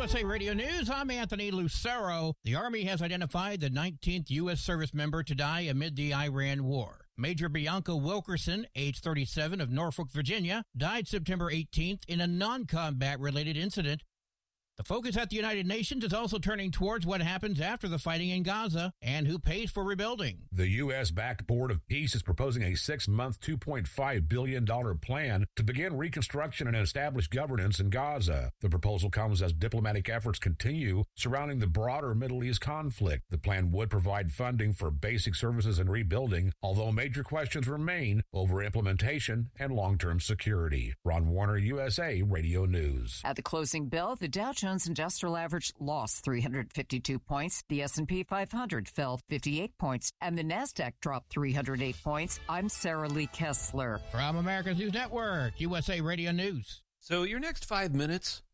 USA Radio News, I'm Anthony Lucero. The Army has identified the 19th U.S. service member to die amid the Iran war. Major Bianca Wilkerson, age 37, of Norfolk, Virginia, died September 18th in a non-combat related incident. The focus at the United Nations is also turning towards what happens after the fighting in Gaza and who pays for rebuilding. The U.S.-backed Board of Peace is proposing a 6-month, $2.5 billion plan to begin reconstruction and establish governance in Gaza. The proposal comes as diplomatic efforts continue surrounding the broader Middle East conflict. The plan would provide funding for basic services and rebuilding, although major questions remain over implementation and long-term security. Ron Warner, USA Radio News. At the closing bell, the Dow Jones Industrial Average lost 352 points. The S&P 500 fell 58 points, and the Nasdaq dropped 308 points. I'm Sarah Lee Kessler. From America's News Network, USA Radio News. So your next 5 minutes,